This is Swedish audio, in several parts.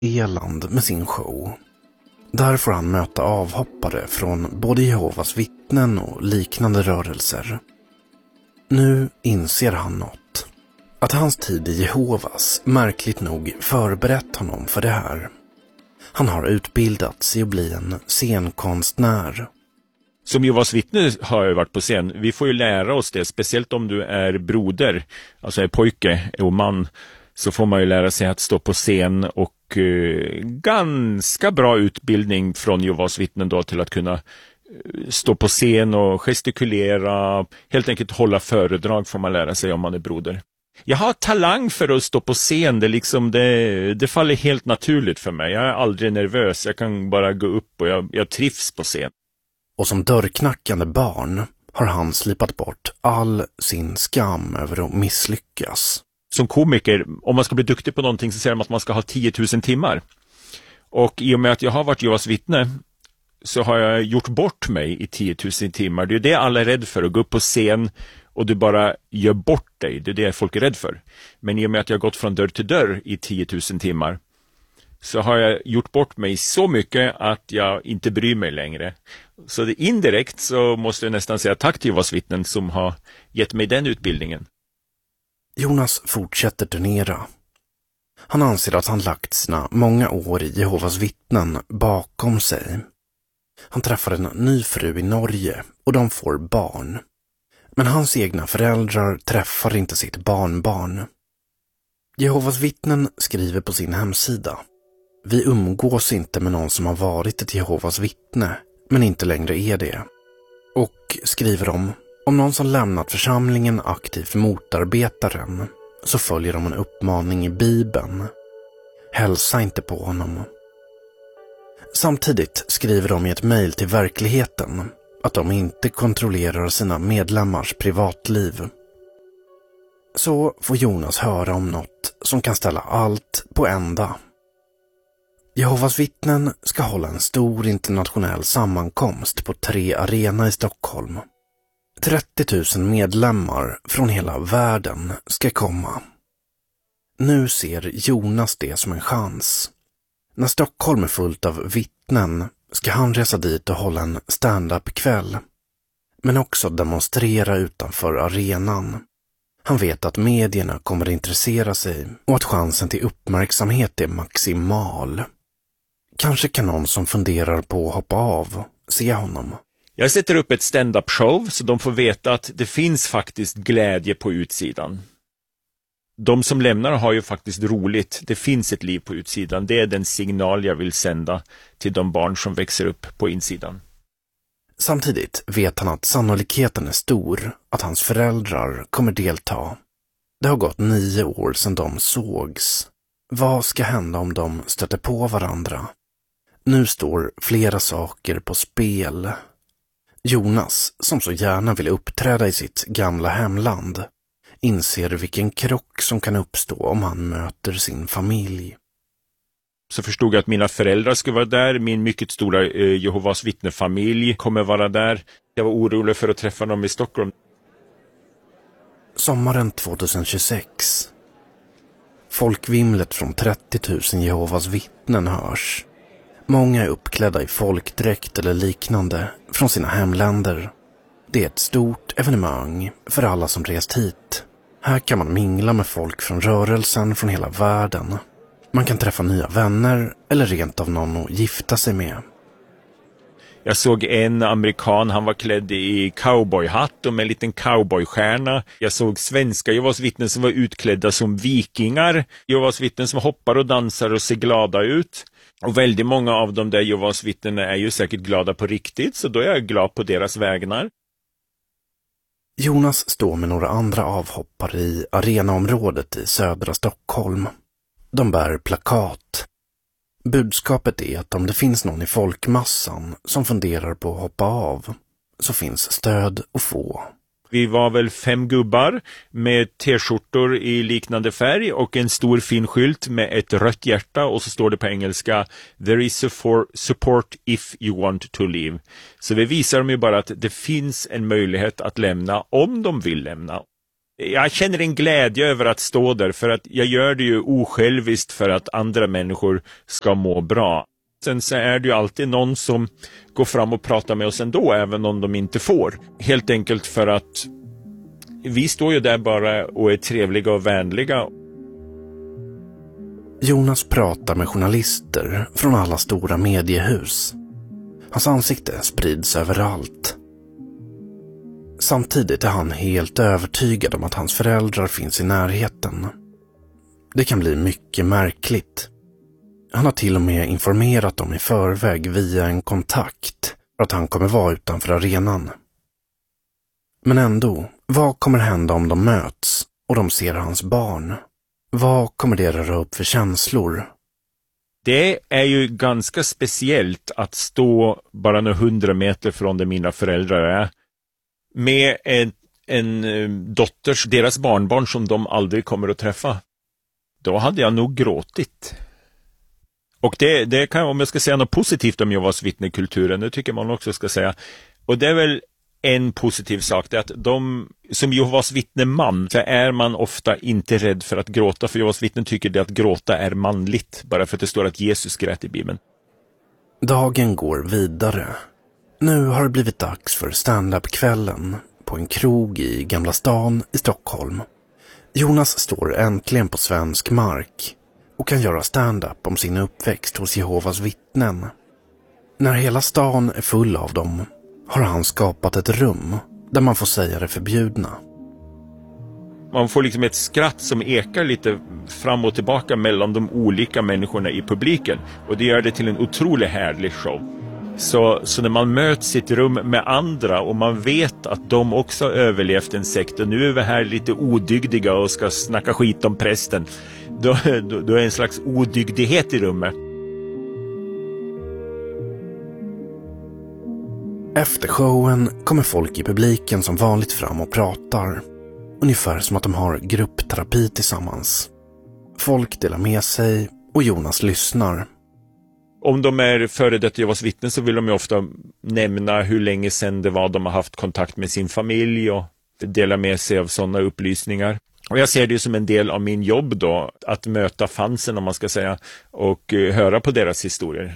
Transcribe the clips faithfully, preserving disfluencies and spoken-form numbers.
Irland med sin show. Där får han möta avhoppare från både Jehovas vittnen och liknande rörelser. Nu inser han något. Att hans tid i Jehovas märkligt nog förberett honom för det här. Han har utbildats i att bli en scenkonstnär. Som Jehovas vittne har jag varit på scen. Vi får ju lära oss det, speciellt om du är broder, alltså är pojke och man, så får man ju lära sig att stå på scen och eh, ganska bra utbildning från Jehovas vittnen då till att kunna eh, stå på scen och gestikulera, helt enkelt hålla föredrag får man lära sig om man är broder. Jag har talang för att stå på scen, det, liksom det, det faller helt naturligt för mig. Jag är aldrig nervös, jag kan bara gå upp och jag, jag trivs på scen. Och som dörrknackande barn har han slipat bort all sin skam över att misslyckas. Som komiker, om man ska bli duktig på någonting så säger man att man ska ha tio tusen timmar. Och i och med att jag har varit Jehovas vittne så har jag gjort bort mig i tio tusen timmar. Det är det alla är rädd för, att gå upp på scen och du bara gör bort dig. Det är det folk är rädd för. Men i och med att jag har gått från dörr till dörr i tio tusen timmar så har jag gjort bort mig så mycket att jag inte bryr mig längre. Så det indirekt så måste jag nästan säga tack till Jehovas vittnen som har gett mig den utbildningen. Jonas fortsätter turnera. Han anser att han lagt sina många år i Jehovas vittnen bakom sig. Han träffar en ny fru i Norge och de får barn. Men hans egna föräldrar träffar inte sitt barnbarn. Jehovas vittnen skriver på sin hemsida: vi umgås inte med någon som har varit ett Jehovas vittne, men inte längre är det. Och skriver de, om någon som lämnat församlingen aktivt motarbetar den, så följer de en uppmaning i Bibeln. Hälsa inte på honom. Samtidigt skriver de i ett mejl till verkligheten att de inte kontrollerar sina medlemmars privatliv. Så får Jonas höra om något som kan ställa allt på ända. Jehovas vittnen ska hålla en stor internationell sammankomst på Tre Arena i Stockholm. trettio tusen medlemmar från hela världen ska komma. Nu ser Jonas det som en chans. När Stockholm är fullt av vittnen ska han resa dit och hålla en stand-up-kväll. Men också demonstrera utanför arenan. Han vet att medierna kommer att intressera sig och att chansen till uppmärksamhet är maximal. Kanske kan någon som funderar på att hoppa av se honom. Jag sätter upp ett stand-up show så de får veta att det finns faktiskt glädje på utsidan. De som lämnar har ju faktiskt roligt. Det finns ett liv på utsidan. Det är den signal jag vill sända till de barn som växer upp på insidan. Samtidigt vet han att sannolikheten är stor att hans föräldrar kommer delta. Det har gått nio år sedan de sågs. Vad ska hända om de stöter på varandra? Nu står flera saker på spel. Jonas, som så gärna vill uppträda i sitt gamla hemland, inser vilken krock som kan uppstå om han möter sin familj. Så förstod jag att mina föräldrar skulle vara där. Min mycket stora eh, Jehovas vittnefamilj kommer vara där. Jag var orolig för att träffa dem i Stockholm. Sommaren tjugohundratjugosex. Folkvimlet från trettio tusen Jehovas vittnen hörs. Många är uppklädda i folkdräkt eller liknande från sina hemländer. Det är ett stort evenemang för alla som rest hit. Här kan man mingla med folk från rörelsen från hela världen. Man kan träffa nya vänner eller rent av någon att gifta sig med. Jag såg en amerikan, han var klädd i cowboyhatt och med en liten cowboystjärna. Jag såg svenska Jehovas vittnen som var utklädda som vikingar. Jehovas vittnen som hoppar och dansar och ser glada ut. Och väldigt många av de där Jehovas vittnen är ju säkert glada på riktigt, så då är jag glad på deras vägnar. Jonas står med några andra avhoppare i arenaområdet i södra Stockholm. De bär plakat. Budskapet är att om det finns någon i folkmassan som funderar på att hoppa av, så finns stöd att få. Vi var väl fem gubbar med t-skjortor i liknande färg och en stor fin skylt med ett rött hjärta, och så står det på engelska "There is support if you want to leave". Så vi visar dem ju bara att det finns en möjlighet att lämna om de vill lämna. Jag känner en glädje över att stå där, för att jag gör det ju osjälviskt för att andra människor ska må bra. Sen så är det ju alltid någon som går fram och pratar med oss ändå, även om de inte får. Helt enkelt för att vi står ju där bara och är trevliga och vänliga. Jonas pratar med journalister från alla stora mediehus. Hans ansikte sprids överallt. Samtidigt är han helt övertygad om att hans föräldrar finns i närheten. Det kan bli mycket märkligt. Han har till och med informerat dem i förväg via en kontakt för att han kommer vara utanför arenan. Men ändå, vad kommer hända om de möts och de ser hans barn? Vad kommer det röra upp för känslor? Det är ju ganska speciellt att stå bara några hundra meter från där mina föräldrar är. Med en, en dotters, deras barnbarn som de aldrig kommer att träffa. Då hade jag nog gråtit. Och det, det kan, om jag ska säga något positivt om Jehovas vittnekulturen, det tycker man också ska säga. Och det är väl en positiv sak, det är att de, som Jehovas vittneman, så är man ofta inte rädd för att gråta. För Jehovas vittnen tycker det att gråta är manligt, bara för att det står att Jesus grät i Bibeln. Dagen går vidare. Nu har det blivit dags för stand-up-kvällen på en krog i Gamla stan i Stockholm. Jonas står äntligen på svensk mark och kan göra stand-up om sin uppväxt hos Jehovas vittnen. När hela stan är full av dem har han skapat ett rum där man får säga det förbjudna. Man får liksom ett skratt som ekar lite fram och tillbaka mellan de olika människorna i publiken. Och det gör det till en otroligt härlig show. Så, så när man möts i ett rum med andra och man vet att de också har överlevt en sekt och nu är vi här lite odygdiga och ska snacka skit om prästen, då, då, då är det en slags odygdighet i rummet. Efter showen kommer folk i publiken som vanligt fram och pratar. Ungefär som att de har gruppterapi tillsammans. Folk delar med sig och Jonas lyssnar. Om de är före detta Jehovas vittnen så vill de ju ofta nämna hur länge sedan det var de har haft kontakt med sin familj och dela med sig av sådana upplysningar. Och jag ser det som en del av min jobb då, att möta fansen om man ska säga, och höra på deras historier.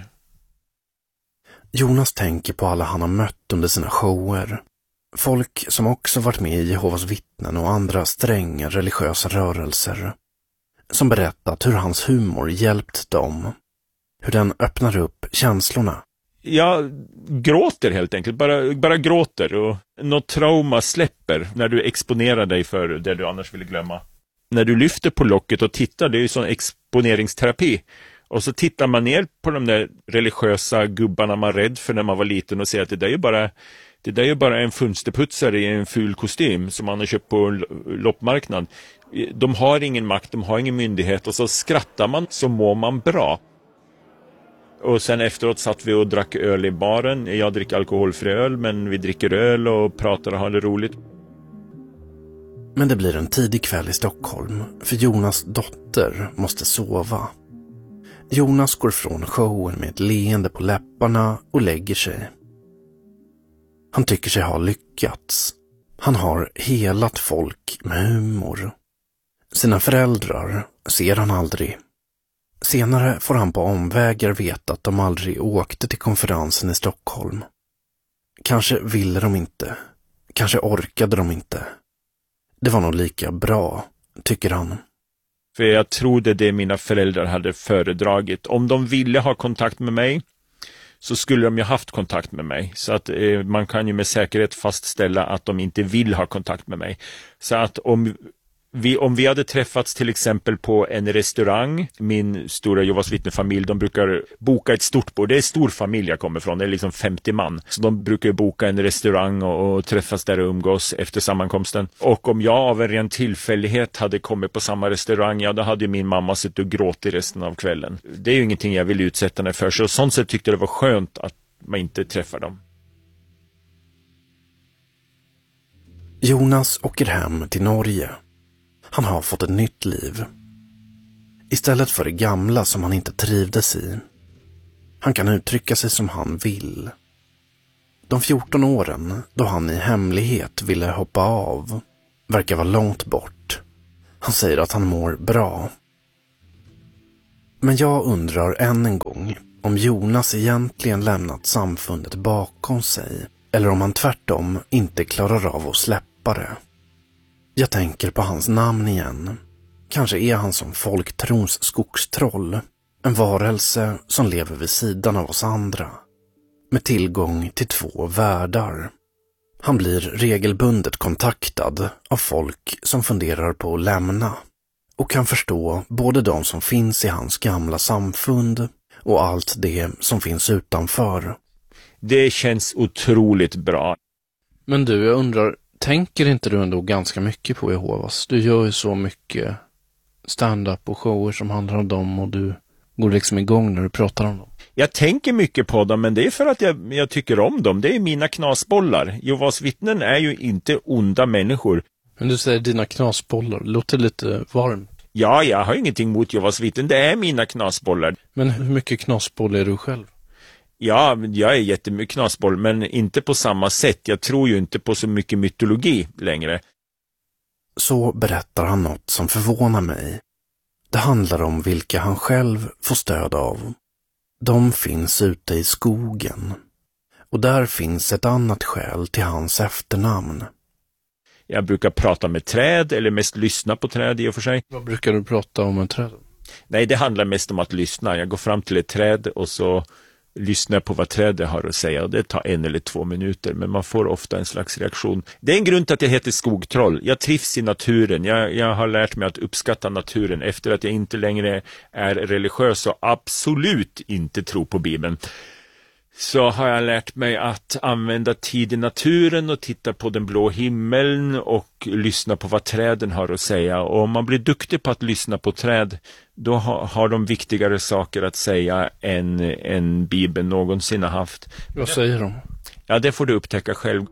Jonas tänker på alla han har mött under sina shower. Folk som också varit med i Jehovas vittnen och andra stränga religiösa rörelser. Som berättat hur hans humor hjälpt dem. Hur den öppnar upp känslorna. Jag gråter helt enkelt, bara, bara gråter och något trauma släpper när du exponerar dig för det du annars ville glömma. När du lyfter på locket och tittar, det är ju sån exponeringsterapi. Och så tittar man ner på de där religiösa gubbarna man var rädd för när man var liten och ser att det där är ju bara, det där är ju bara en fönsterputsare i en ful kostym som man har köpt på loppmarknad. De har ingen makt, de har ingen myndighet och så skrattar man så mår man bra. Och sen efteråt satt vi och drack öl i baren. Jag dricker alkoholfri öl, men vi dricker öl och pratar och har det roligt. Men det blir en tidig kväll i Stockholm, för Jonas dotter måste sova. Jonas går från showen med ett leende på läpparna och lägger sig. Han tycker sig ha lyckats. Han har helat folk med humor. Sina föräldrar ser han aldrig. Senare får han på omvägar veta att de aldrig åkte till konferensen i Stockholm. Kanske ville de inte. Kanske orkade de inte. Det var nog lika bra, tycker han. För jag trodde det mina föräldrar hade föredragit. Om de ville ha kontakt med mig så skulle de ju haft kontakt med mig. Så att eh, man kan ju med säkerhet fastställa att de inte vill ha kontakt med mig. Så att om vi, om vi hade träffats till exempel på en restaurang, min stora Jehovas vittnefamilj, de brukar boka ett stort bord. Det är en stor familj jag kommer från, det är liksom femtio man. Så de brukar boka en restaurang och, och träffas där och umgås efter sammankomsten. Och om jag av en ren tillfällighet hade kommit på samma restaurang, ja då hade ju min mamma suttit och gråtit resten av kvällen. Det är ju ingenting jag vill utsätta mig för, så sånt sätt tyckte jag det var skönt att man inte träffar dem. Jonas åker hem till Norge. Han har fått ett nytt liv. Istället för det gamla som han inte trivdes i. Han kan uttrycka sig som han vill. De fjorton åren då han i hemlighet ville hoppa av verkar vara långt bort. Han säger att han mår bra. Men jag undrar än en gång om Jonas egentligen lämnat samfundet bakom sig eller om han tvärtom inte klarar av att släppa det. Jag tänker på hans namn igen. Kanske är han som folktrons skogstroll, en varelse som lever vid sidan av oss andra, med tillgång till två världar. Han blir regelbundet kontaktad av folk som funderar på att lämna och kan förstå både de som finns i hans gamla samfund och allt det som finns utanför. Det känns otroligt bra. Men du, jag undrar, tänker inte du ändå ganska mycket på Jehovas? Du gör ju så mycket stand-up och shower som handlar om dem och du går liksom igång när du pratar om dem. Jag tänker mycket på dem, men det är för att jag, jag tycker om dem. Det är mina knasbollar. Jehovas vittnen är ju inte onda människor. Men du säger dina knasbollar, det låter lite varmt. Ja, jag har ingenting mot Jehovas vittnen. Det är mina knasbollar. Men hur mycket knasboll är du själv? Ja, jag är jättemycket knasboll, men inte på samma sätt. Jag tror ju inte på så mycket mytologi längre. Så berättar han något som förvånar mig. Det handlar om vilka han själv får stöd av. De finns ute i skogen. Och där finns ett annat skäl till hans efternamn. Jag brukar prata med träd, eller mest lyssna på träd i och för sig. Vad brukar du prata om med träd? Nej, det handlar mest om att lyssna. Jag går fram till ett träd och så lyssnar på vad trädet har att säga. Och det tar en eller två minuter, men man får ofta en slags reaktion. Det är en grund till att jag heter skogtroll. Jag trivs i naturen. Jag, jag har lärt mig att uppskatta naturen efter att jag inte längre är religiös och absolut inte tror på Bibeln. Så har jag lärt mig att använda tid i naturen och titta på den blå himmeln och lyssna på vad träden har att säga. Och om man blir duktig på att lyssna på träd, då har, har de viktigare saker att säga än, än Bibeln någonsin har haft. Vad säger de? Ja, det får du upptäcka själv.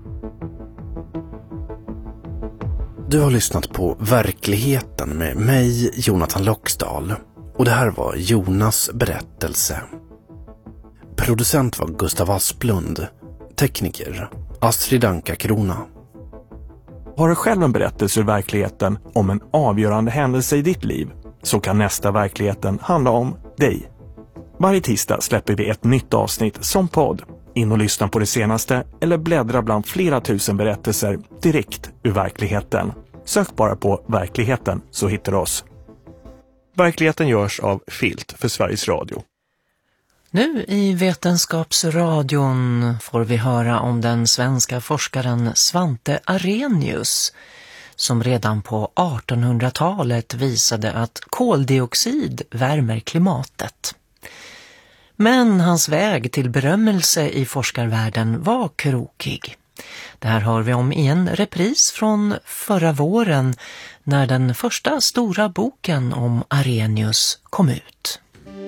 Du har lyssnat på Verkligheten med mig, Jonathan Loxdal. Och det här var Jonas berättelse. Producent var Gustav Asplund. Tekniker Astrid Anka Krona. Har du själv en berättelse ur verkligheten om en avgörande händelse i ditt liv, så kan nästa Verkligheten handla om dig. Varje tisdag släpper vi ett nytt avsnitt som podd. In och lyssna på det senaste eller bläddra bland flera tusen berättelser direkt ur verkligheten. Sök bara på Verkligheten så hittar du oss. Verkligheten görs av Filt för Sveriges Radio. Nu i Vetenskapsradion får vi höra om den svenska forskaren Svante Arrhenius som redan på artonhundratalet visade att koldioxid värmer klimatet. Men hans väg till berömmelse i forskarvärlden var krokig. Det här hör vi om i en repris från förra våren när den första stora boken om Arrhenius kom ut.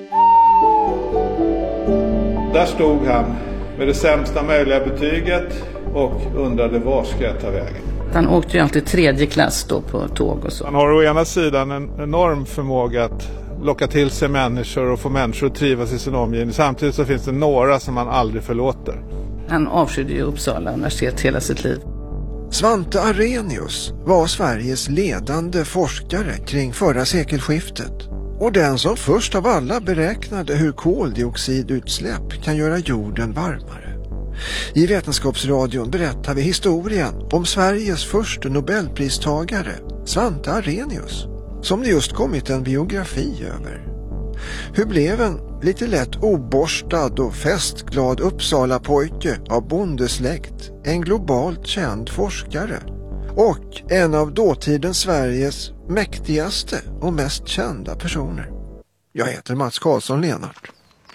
Där stod han med det sämsta möjliga betyget och undrade var ska jag ta vägen. Han åkte ju alltid tredje klass då på tåg och så. Han har å ena sidan en enorm förmåga att locka till sig människor och få människor att trivas i sin omgivning. Samtidigt så finns det några som han aldrig förlåter. Han avskydde ju Uppsala universitet hela sitt liv. Svante Arrhenius var Sveriges ledande forskare kring förra sekelskiftet. Och den som först av alla beräknade hur koldioxidutsläpp kan göra jorden varmare. I Vetenskapsradion berättar vi historien om Sveriges första Nobelpristagare, Svante Arrhenius, som det just kommit en biografi över. Hur blev en lite lätt oborstad och festglad Uppsala-pojke av bondesläkt en globalt känd forskare och en av dåtidens Sveriges mäktigaste och mest kända personer? Jag heter Mats Karlsson Lenart.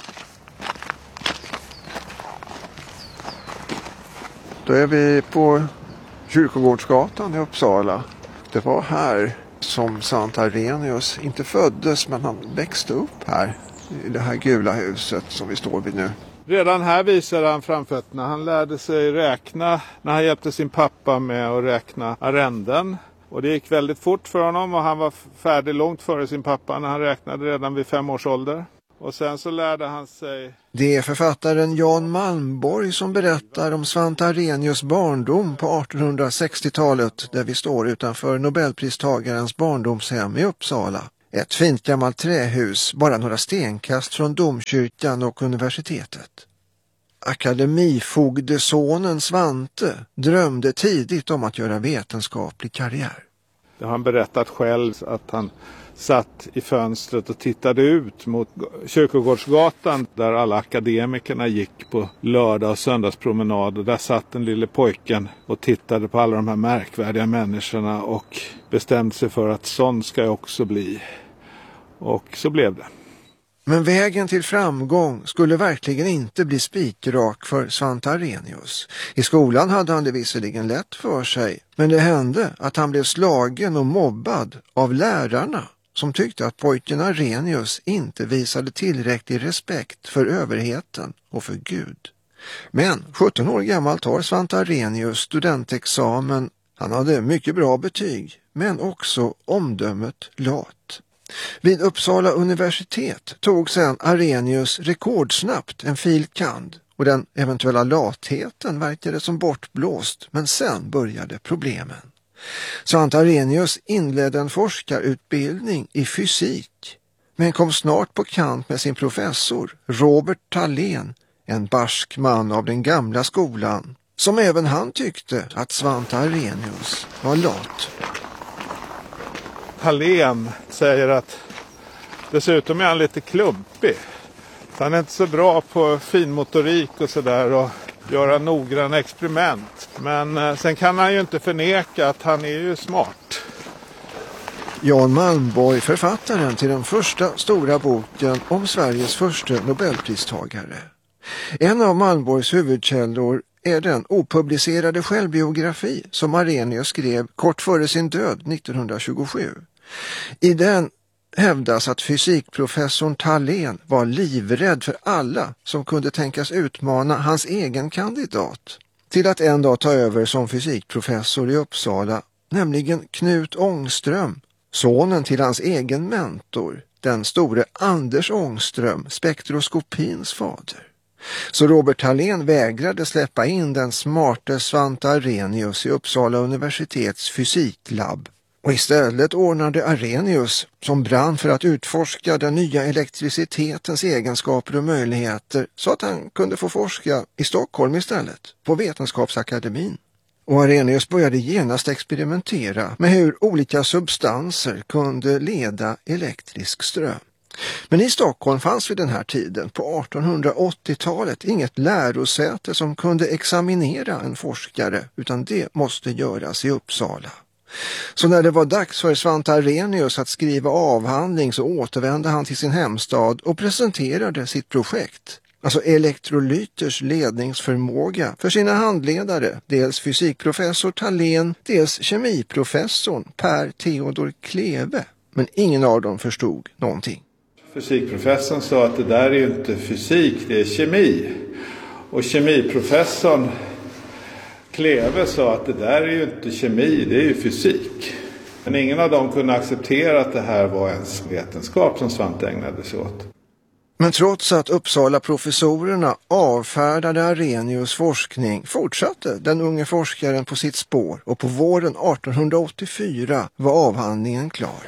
Då är vi på Kyrkogårdsgatan i Uppsala. Det var här som Svante Arrhenius inte föddes, men han växte upp här i det här gula huset som vi står vid nu. Redan här visar han framfötterna. Han lärde sig räkna när han hjälpte sin pappa med att räkna arrenden. Och det gick väldigt fort för honom och han var färdig långt före sin pappa när han räknade redan vid fem års ålder. Och sen så lärde han sig... Det är författaren Jan Malmborg som berättar om Svante Arrhenius barndom på artonhundrasextiotalet, där vi står utanför Nobelpristagarens barndomshem i Uppsala. Ett fint gammalt trähus, bara några stenkast från domkyrkan och universitetet. Akademifogdesonen Svante drömde tidigt om att göra vetenskaplig karriär. Det har han berättat själv, att han satt i fönstret och tittade ut mot Kyrkogårdsgatan där alla akademikerna gick på lördag- och söndagspromenader. Där satt den lille pojken och tittade på alla de här märkvärdiga människorna och bestämde sig för att sån ska jag också bli. Och så blev det. Men vägen till framgång skulle verkligen inte bli spikrak för Svante Arrhenius. I skolan hade han det visserligen lätt för sig, men det hände att han blev slagen och mobbad av lärarna som tyckte att pojken Arrhenius inte visade tillräcklig respekt för överheten och för Gud. Men sjutton år gammal tar Svante Arrhenius studentexamen. Han hade mycket bra betyg, men också omdömet lat. Vid Uppsala universitet tog sedan Arrhenius rekordsnabbt en fil. kand. Och den eventuella latheten verkade som bortblåst, men sen började problemen. Svante Arrhenius inledde en forskarutbildning i fysik, men kom snart på kant med sin professor Robert Thalén, en barsk man av den gamla skolan, som även han tyckte att Svante Arrhenius var lat. Thalén säger att dessutom är han lite klumpig. Han är inte så bra på finmotorik och sådär och göra noggranna experiment. Men sen kan han ju inte förneka att han är ju smart. Jan Malmborg, författaren till den första stora boken om Sveriges första Nobelpristagare. En av Malmborgs huvudkällor är den opublicerade självbiografi som Arrhenius skrev kort före sin död nittonhundratjugosju. I den hävdas att fysikprofessorn Thalén var livrädd för alla som kunde tänkas utmana hans egen kandidat till att en dag ta över som fysikprofessor i Uppsala, nämligen Knut Ångström, sonen till hans egen mentor, den store Anders Ångström, spektroskopins fader. Så Robert Thalén vägrade släppa in den smarte Svante Arrhenius i Uppsala universitets fysiklabb. Och istället ordnade Arrhenius, som brann för att utforska den nya elektricitetens egenskaper och möjligheter, så att han kunde få forska i Stockholm istället, på Vetenskapsakademin. Och Arrhenius började genast experimentera med hur olika substanser kunde leda elektrisk ström. Men i Stockholm fanns vid den här tiden, på artonhundraåttiotalet, inget lärosäte som kunde examinera en forskare, utan det måste göras i Uppsala. Så när det var dags för Svante Arrhenius att skriva avhandling så återvände han till sin hemstad och presenterade sitt projekt, alltså elektrolyters ledningsförmåga, för sina handledare, dels fysikprofessor Thalén, dels kemiprofessorn Per Theodor Kleve. Men ingen av dem förstod någonting. Fysikprofessorn sa att det där är ju inte fysik, det är kemi. Och kemiprofessorn Kleve sa att det där är ju inte kemi, det är ju fysik. Men ingen av dem kunde acceptera att det här var ens vetenskap som Svante ägnade sig åt. Men trots att Uppsala-professorerna avfärdade Arrhenius forskning fortsatte den unge forskaren på sitt spår, och på våren artonhundraåttiofyra var avhandlingen klar.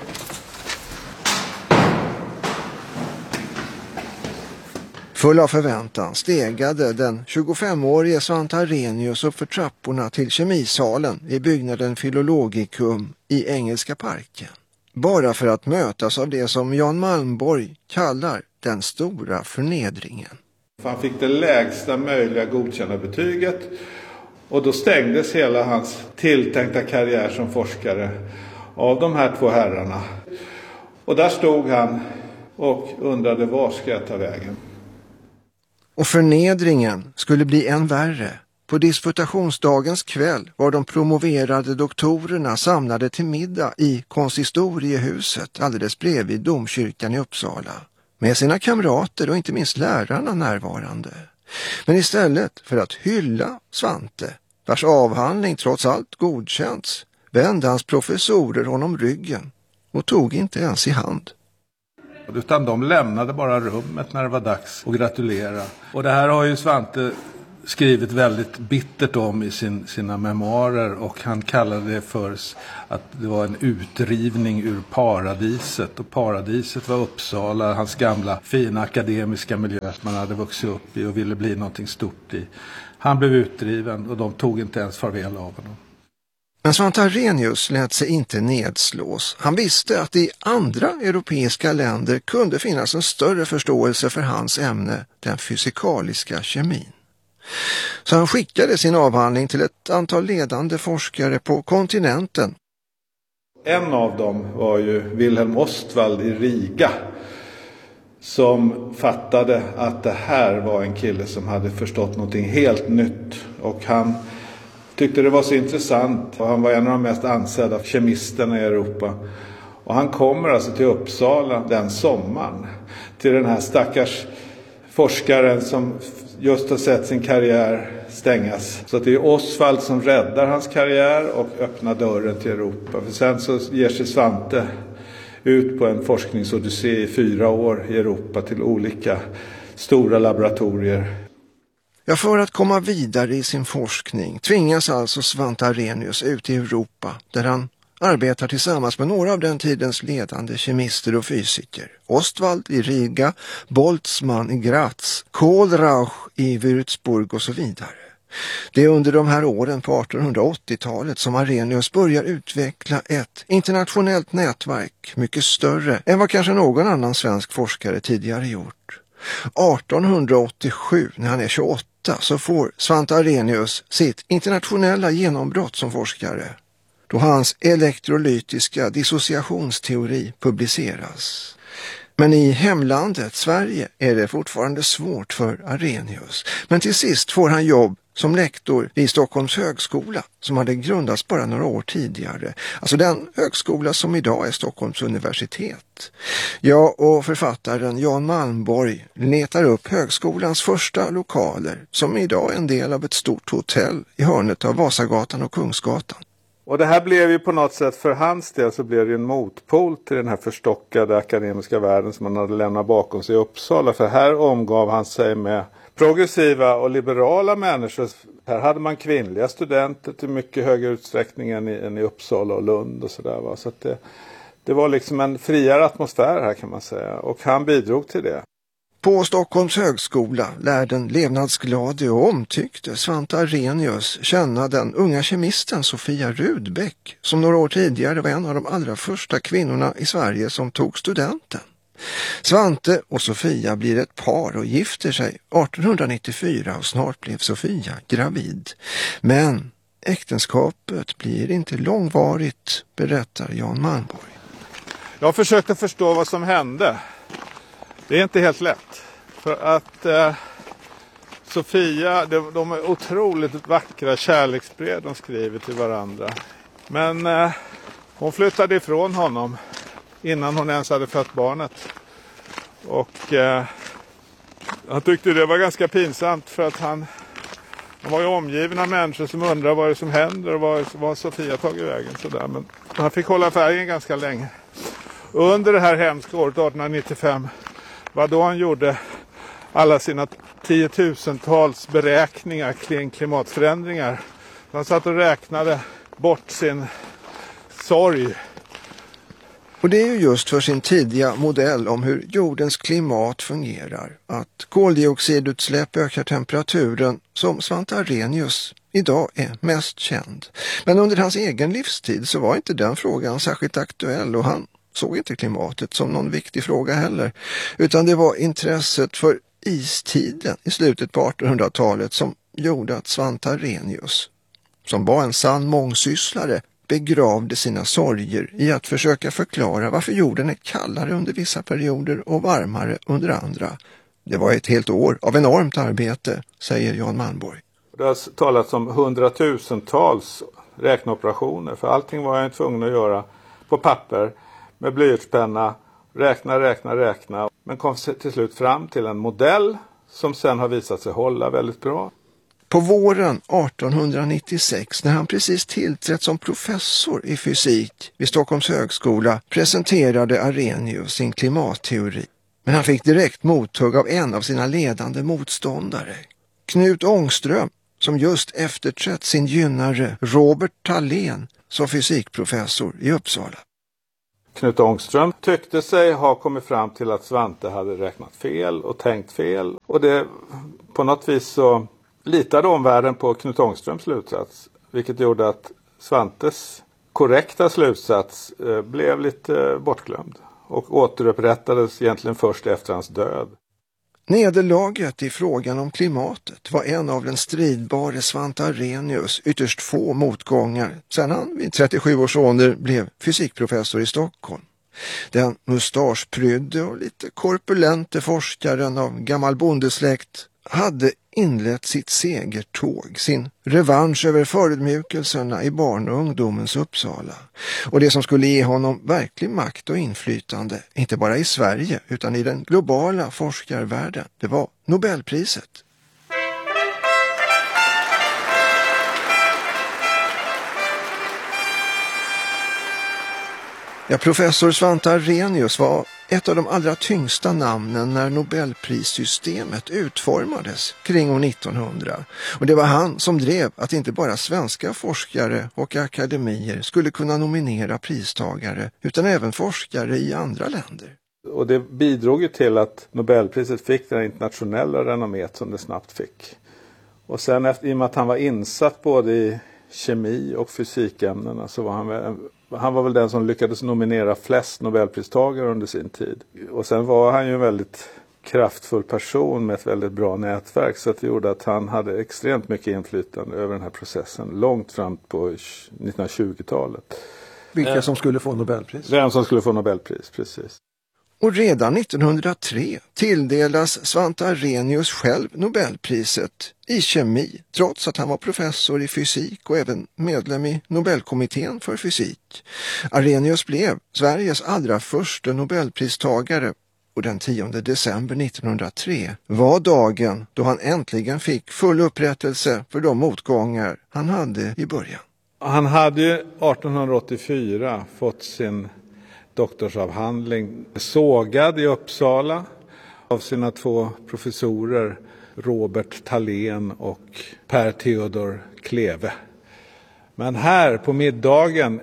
Full av förväntan stegade den tjugofemårige Svante Arrhenius upp för trapporna till kemisalen i byggnaden Philologicum i Engelska parken. Bara för att mötas av det som Jan Malmborg kallar den stora förnedringen. Han fick det lägsta möjliga godkända betyget, och då stängdes hela hans tilltänkta karriär som forskare av de här två herrarna. Och där stod han och undrade, var ska jag ta vägen? Och förnedringen skulle bli än värre. På disputationsdagens kväll var de promoverade doktorerna samlade till middag i konsistoriehuset alldeles bredvid domkyrkan i Uppsala, med sina kamrater och inte minst lärarna närvarande. Men istället för att hylla Svante, vars avhandling trots allt godkänts, vände hans professorer honom ryggen och tog inte ens i hand. Utan de lämnade bara rummet när det var dags att gratulera. Och det här har ju Svante skrivit väldigt bittert om i sin, sina memoarer, och han kallade det för att det var en utrivning ur paradiset, och paradiset var Uppsala, hans gamla fina akademiska miljö som man hade vuxit upp i och ville bli någonting stort i. Han blev utdriven och de tog inte ens farväl av honom. Men Svante Arrhenius lät sig inte nedslås. Han visste att i andra europeiska länder kunde finnas en större förståelse för hans ämne, den fysikaliska kemin. Så han skickade sin avhandling till ett antal ledande forskare på kontinenten. En av dem var ju Wilhelm Ostwald i Riga, som fattade att det här var en kille som hade förstått någonting helt nytt. Och han tyckte det var så intressant, och han var en av de mest ansedda kemisterna i Europa. Och han kommer alltså till Uppsala den sommaren, till den här stackars forskaren som just har sett sin karriär stängas. Så det är Oswald som räddar hans karriär och öppnar dörren till Europa. För sen så ger sig Svante ut på en forskningsodyssé i fyra år i Europa till olika stora laboratorier. Ja, för att komma vidare i sin forskning tvingas alltså Svante Arrhenius ut i Europa, där han arbetar tillsammans med några av den tidens ledande kemister och fysiker. Ostwald i Riga, Boltzmann i Graz, Kohlrausch i Würzburg och så vidare. Det är under de här åren på artonhundraåttiotalet som Arrhenius börjar utveckla ett internationellt nätverk mycket större än vad kanske någon annan svensk forskare tidigare gjort. artonhundraåttiosju, när han är tjugoåtta, så får Svante Arrhenius sitt internationella genombrott som forskare, då hans elektrolytiska dissociationsteori publiceras. Men i hemlandet, Sverige, är det fortfarande svårt för Arrhenius. Men till sist får han jobb som lektor vid Stockholms högskola, som hade grundats bara några år tidigare. Alltså den högskola som idag är Stockholms universitet. Ja, och författaren Jan Malmborg letar upp högskolans första lokaler, som idag är en del av ett stort hotell i hörnet av Vasagatan och Kungsgatan. Och det här blev ju på något sätt, för hans del så blev det en motpol till den här förstockade akademiska världen som han hade lämnat bakom sig i Uppsala. För här omgav han sig med progressiva och liberala människor. Här hade man kvinnliga studenter till mycket högre utsträckning än i, än i Uppsala och Lund och sådär. Va? Så att det, det var liksom en friare atmosfär här, kan man säga. Och han bidrog till det. På Stockholms högskola lär den levnadsglade och omtyckte Svante Arrhenius känna den unga kemisten Sofia Rudbeck, som några år tidigare var en av de allra första kvinnorna i Sverige som tog studenten. Svante och Sofia blir ett par och gifter sig artonhundranittiofyra, och snart blev Sofia gravid. Men äktenskapet blir inte långvarigt, berättar Jan Malmborg. Jag försökte förstå vad som hände. Det är inte helt lätt. För att eh, Sofia, de, de är otroligt vackra kärleksbrev de skriver till varandra. Men eh, hon flyttade ifrån honom innan hon ens hade fött barnet. Och eh, han tyckte det var ganska pinsamt, för att han, han var ju omgiven av människor som undrar vad det som händer och vad, vad Sofia tagit vägen. Sådär. Men han fick hålla färgen ganska länge. Under det här hemska året artonhundranittiofem var då han gjorde alla sina tiotusentals beräkningar kring klimatförändringar. Han satt och räknade bort sin sorg. Och det är ju just för sin tidiga modell om hur jordens klimat fungerar, att koldioxidutsläpp ökar temperaturen, som Svante Arrhenius idag är mest känd. Men under hans egen livstid så var inte den frågan särskilt aktuell, och han såg inte klimatet som någon viktig fråga heller, utan det var intresset för istiden i slutet på artonhundratalet som gjorde att Svante Arrhenius, som var en sann mångsysslare, begravde sina sorger i att försöka förklara varför jorden är kallare under vissa perioder och varmare under andra. Det var ett helt år av enormt arbete, säger Jan Malmborg. Det har talats om hundratusentals räkneoperationer, för allting var jag tvungen att göra på papper med blyertspenna, räkna, räkna, räkna. Men kom till slut fram till en modell som sen har visat sig hålla väldigt bra. På våren artonhundranittiosex, när han precis tillträtt som professor i fysik vid Stockholms högskola, presenterade Arrhenius sin klimatteori. Men han fick direkt mothugg av en av sina ledande motståndare, Knut Ångström, som just efterträtt sin gynnare Robert Thalén som fysikprofessor i Uppsala. Knut Ångström tyckte sig ha kommit fram till att Svante hade räknat fel och tänkt fel. Och det, på något vis så litade omvärlden på Knut Ångströms slutsats. Vilket gjorde att Svantes korrekta slutsats eh, blev lite bortglömd. Och återupprättades egentligen först efter hans död. Nederlaget i frågan om klimatet var en av den stridbare Svante Arrhenius ytterst få motgångar sedan han vid trettiosju års ålder blev fysikprofessor i Stockholm. Den mustaschprydde och lite korpulente forskaren av gammal bondesläkt hade inlett sitt segertåg, sin revansch över förödmjukelserna i barn- och ungdomens Uppsala. Och det som skulle ge honom verklig makt och inflytande, inte bara i Sverige utan i den globala forskarvärlden, det var Nobelpriset. Ja, professor Svante Arrhenius var ett av de allra tyngsta namnen när Nobelprissystemet utformades kring år nittonhundra. Och det var han som drev att inte bara svenska forskare och akademier skulle kunna nominera pristagare utan även forskare i andra länder. Och det bidrog ju till att Nobelpriset fick det internationella renommet som det snabbt fick. Och sen efter, i och med att han var insatt både i kemi och fysikämnena så var han väl, han var väl den som lyckades nominera flest Nobelpristagare under sin tid. Och sen var han ju en väldigt kraftfull person med ett väldigt bra nätverk så att det gjorde att han hade extremt mycket inflytande över den här processen långt fram på nittonhundratjugotalet. Vilka som skulle få Nobelpris? Vem som skulle få Nobelpris, precis. Och redan nittonhundratre tilldelas Svante Arrhenius själv Nobelpriset i kemi, trots att han var professor i fysik och även medlem i Nobelkommittén för fysik. Arrhenius blev Sveriges allra första Nobelpristagare och den tionde december nittonhundratre var dagen då han äntligen fick full upprättelse för de motgångar han hade i början. Han hade ju artonhundraåttiofyra fått sin doktorsavhandling sågad i Uppsala av sina två professorer Robert Thalén och Per Theodor Kleve. Men här på middagen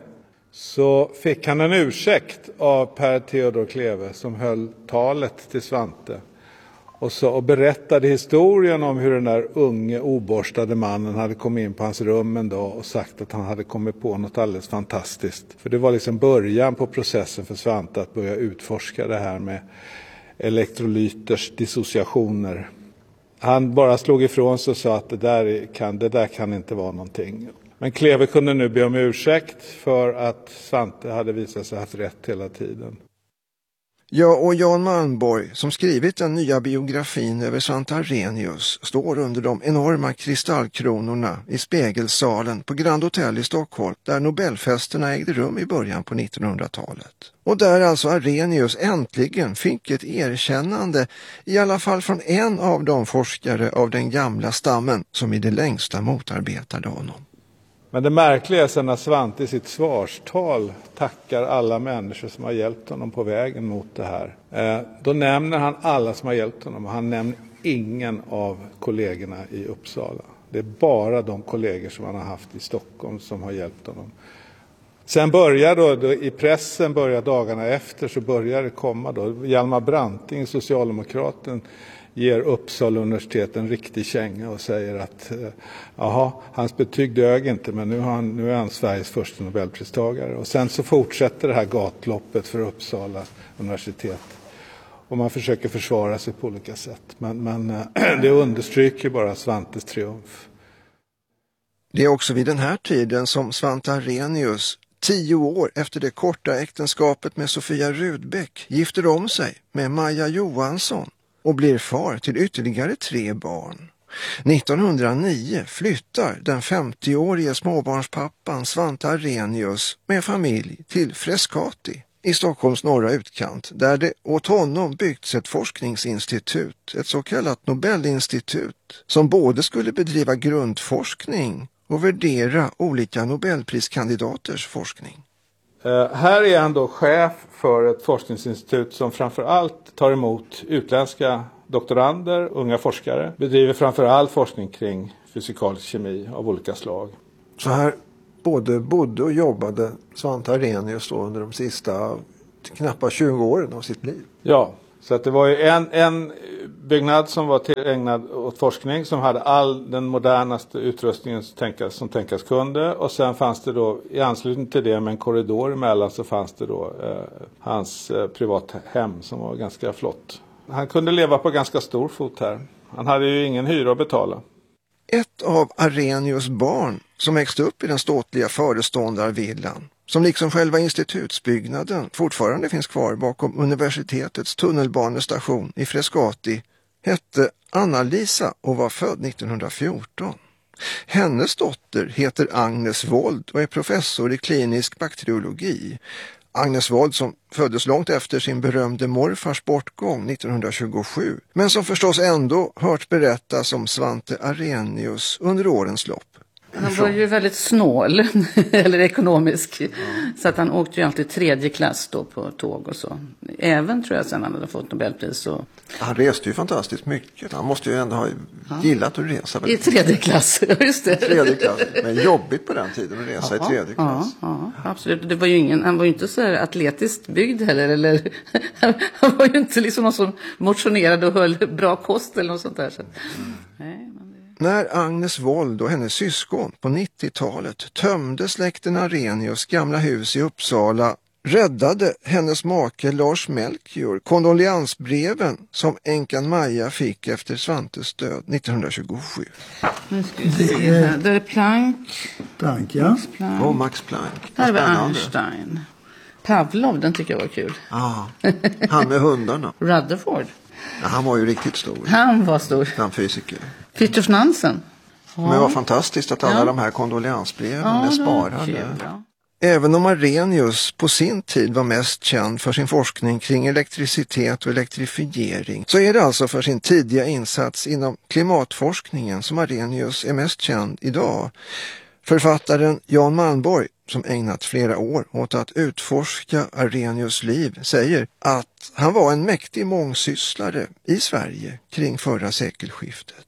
så fick han en ursäkt av Per Theodor Kleve som höll talet till Svante och, så, och berättade historien om hur den där unge oborstade mannen hade kommit in på hans rum en dag och sagt att han hade kommit på något alldeles fantastiskt. För det var liksom början på processen för Svante att börja utforska det här med elektrolyters dissociationer. Han bara slog ifrån sig och sa att det där kan, det där kan inte vara någonting. Men Kleve kunde nu be om ursäkt för att Svante hade visat sig haft rätt hela tiden. Ja, och Jan Malmborg, som skrivit den nya biografin över Svante Arrhenius, står under de enorma kristallkronorna i Spegelsalen på Grand Hotel i Stockholm, där Nobelfesterna ägde rum i början på nittonhundratalet. Och där alltså Arrhenius äntligen fick ett erkännande, i alla fall från en av de forskare av den gamla stammen som i det längsta motarbetade honom. Men det märkliga är sen när Svante i sitt svarstal tackar alla människor som har hjälpt honom på vägen mot det här. Eh, då nämner han alla som har hjälpt honom och han nämner ingen av kollegorna i Uppsala. Det är bara de kollegor som han har haft i Stockholm som har hjälpt honom. Sen börjar då, då i pressen börjar dagarna efter så börjar det komma då. Hjalmar Branting, socialdemokraten, ger Uppsala universitet en riktig känga och säger att jaha, hans betyg dög inte men nu, har han, nu är han Sveriges första Nobelpristagare. Och sen så fortsätter det här gatloppet för Uppsala universitet. Och man försöker försvara sig på olika sätt. Men, men det understryker bara Svantes triumf. Det är också vid den här tiden som Svante Arrhenius, tio år efter det korta äktenskapet med Sofia Rudbeck, gifter om sig med Maja Johansson och blir far till ytterligare tre barn. nittonhundranio flyttar den femtioårige småbarnspappan Svante Arrhenius med familj till Frescati i Stockholms norra utkant där det åt honom byggts ett forskningsinstitut, ett så kallat Nobelinstitut, som både skulle bedriva grundforskning och värdera olika Nobelpriskandidaters forskning. Uh, här är han då chef för ett forskningsinstitut som framförallt tar emot utländska doktorander, unga forskare, bedriver framförallt forskning kring fysikalisk kemi av olika slag. Så här både bodde och jobbade Svante Arrhenius då under de sista knappt tjugo åren av sitt liv. Ja, så att det var ju en, en byggnad som var tillägnad åt forskning som hade all den modernaste utrustningen som tänkas, som tänkas kunde. Och sen fanns det då i anslutning till det med en korridor emellan så fanns det då eh, hans eh, privat hem som var ganska flott. Han kunde leva på ganska stor fot här. Han hade ju ingen hyra att betala. Ett av Arrhenius barn som växte upp i den ståtliga föreståndarvillan, som liksom själva institutsbyggnaden fortfarande finns kvar bakom universitetets tunnelbanestation i Frescati, hette Anna-Lisa och var född nittonhundrafjorton. Hennes dotter heter Agnes Wold och är professor i klinisk bakteriologi. Agnes Wold som föddes långt efter sin berömde morfars bortgång nittonhundratjugosju, men som förstås ändå hört berättas om Svante Arrhenius under årens lopp. Han var ju väldigt snål, eller ekonomisk, ja. Så att han åkte ju alltid tredje klass då på tåg och så. Även tror jag sen han hade fått Nobelpris. Och... Han reste ju fantastiskt mycket. Han måste ju ändå ha gillat att resa. I tredje klass, just det. Tredje klass, men jobbigt på den tiden att resa ja, i tredje klass. Ja, ja, absolut. Det var ju ingen, han var ju inte så här atletiskt byggd heller. Eller, han var ju inte liksom någon som motionerade och höll bra kost eller något sånt där. Så. Mm. Nej, men... När Agnes Wold och hennes syskon på nittiotalet tömde släkten Arrhenius gamla hus i Uppsala räddade hennes make Lars Melchior kondoliansbreven som änkan Maja fick efter Svantes död nittonhundratjugosju. Nu ska vi se här. Där är Planck. Planck, ja. Max Planck. Och Max Planck. Här var Einstein. Pavlov, den tycker jag var kul. Ja, han med hundarna. Rutherford. Ja, han var ju riktigt stor. Han var stor. Han fysiker. Fritiof Nansen. Ja. Men det var fantastiskt att alla ja. de här kondoliansbreven ja, är sparade. Ja. Även om Arrhenius på sin tid var mest känd för sin forskning kring elektricitet och elektrifiering, så är det alltså för sin tidiga insats inom klimatforskningen som Arrhenius är mest känd idag. Författaren Jan Malmborg, som ägnat flera år åt att utforska Arrhenius liv, säger att han var en mäktig mångsysslare i Sverige kring förra sekelskiftet.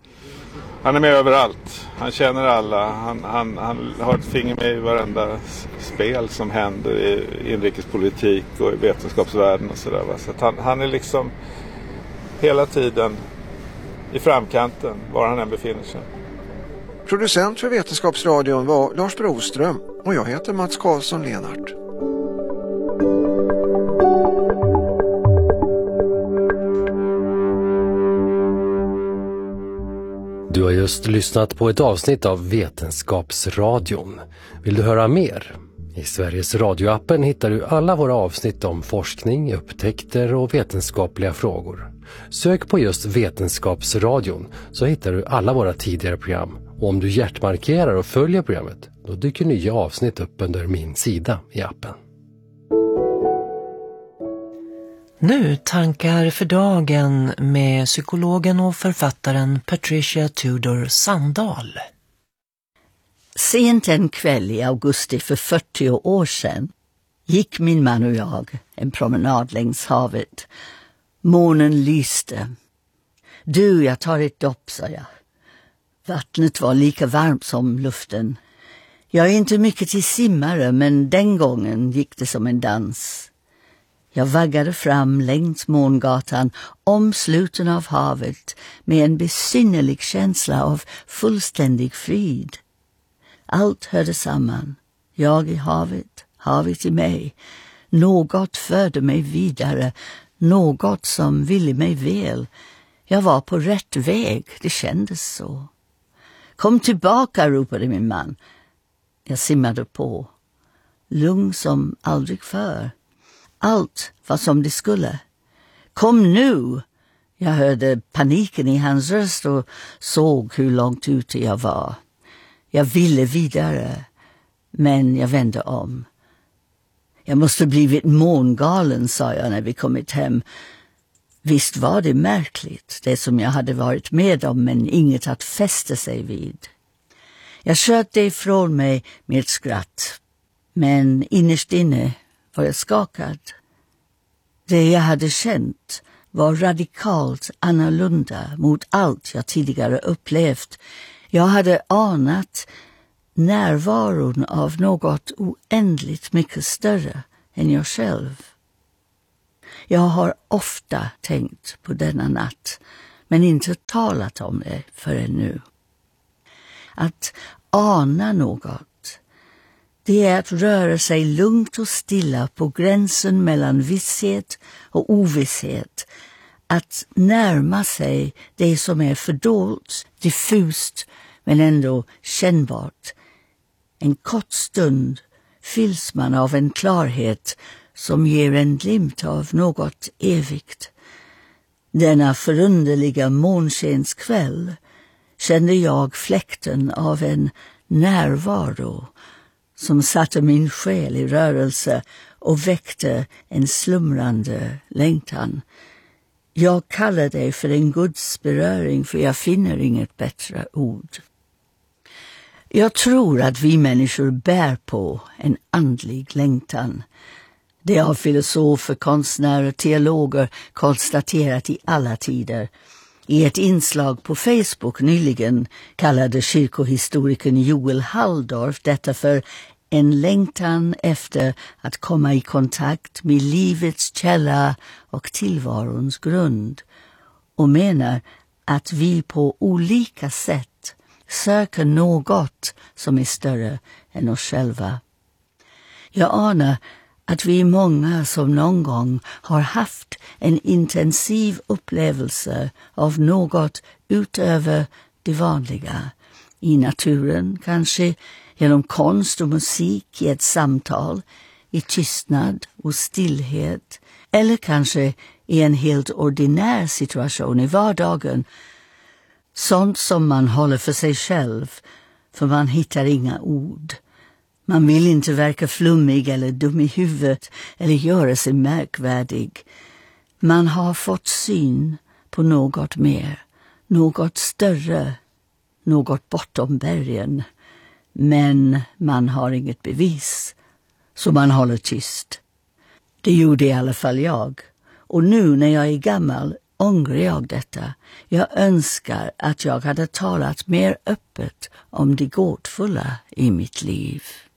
Han är med överallt. Han känner alla. Han, han, han har ett finger med i varenda spel som händer i inrikespolitik och i vetenskapsvärlden och sådär. Så att han, han är liksom hela tiden i framkanten var han än befinner sig. Producent för Vetenskapsradion var Lars Broström och jag heter Mats Karlsson Lenart. Du har just lyssnat på ett avsnitt av Vetenskapsradion. Vill du höra mer? I Sveriges radioappen hittar du alla våra avsnitt om forskning, upptäckter och vetenskapliga frågor. Sök på just Vetenskapsradion så hittar du alla våra tidigare program. Och om du hjärtmarkerar och följer programmet, då dyker nya avsnitt upp under min sida i appen. Nu tankar för dagen med psykologen och författaren Patricia Tudor Sandahl. Sent en kväll i augusti för fyrtio år sedan gick min man och jag en promenad längs havet. Månen lyste. Du, jag tar ett dopp, sa jag. Vattnet var lika varmt som luften. Jag är inte mycket till simmare, men den gången gick det som en dans. Jag vaggade fram längs Mångatan, omsluten av havet, med en besynnerlig känsla av fullständig frid. Allt hörde samman. Jag i havet, havet i mig. Något förde mig vidare, något som ville mig väl. Jag var på rätt väg, det kändes så. Kom tillbaka, ropade min man. Jag simmade på, lugn som aldrig förr. Allt var som det skulle. Kom nu! Jag hörde paniken i hans röst och såg hur långt ute jag var. Jag ville vidare, men jag vände om. Jag måste blivit mångalen, sa jag när vi kommit hem. Visst var det märkligt, det som jag hade varit med om, men inget att fästa sig vid. Jag sköt det ifrån mig med ett skratt, men innerst inne var jag skakad. Det jag hade känt var radikalt annorlunda mot allt jag tidigare upplevt. Jag hade anat närvaron av något oändligt mycket större än jag själv. Jag har ofta tänkt på denna natt, men inte talat om det förrän nu. Att ana något, det är att röra sig lugnt och stilla på gränsen mellan visshet och ovisshet. Att närma sig det som är fördolt, diffust men ändå kännbart. En kort stund fylls man av en klarhet som ger en glimt av något evigt. Denna förunderliga månskenskväll kände jag fläkten av en närvaro som satte min själ i rörelse och väckte en slumrande längtan. Jag kallar det för en Guds beröring, för jag finner inget bättre ord. Jag tror att vi människor bär på en andlig längtan. Det har filosofer, konstnärer, teologer konstaterat i alla tider. I ett inslag på Facebook nyligen kallade kyrkohistorikern Joel Halldorf detta för en längtan efter att komma i kontakt med livets källa och tillvarons grund, och menar att vi på olika sätt söker något som är större än oss själva. Jag anar att vi är många som någon gång har haft en intensiv upplevelse av något utöver det vanliga. I naturen, kanske genom konst och musik, i ett samtal, i tystnad och stillhet, eller kanske i en helt ordinär situation i vardagen. Sånt som man håller för sig själv, för man hittar inga ord. Man vill inte verka flummig eller dum i huvudet eller göra sig märkvärdig. Man har fått syn på något mer, något större, något bortom bergen. Men man har inget bevis, så man håller tyst. Det gjorde i alla fall jag. Och nu när jag är gammal ångrar jag detta. Jag önskar att jag hade talat mer öppet om det gåtfulla i mitt liv.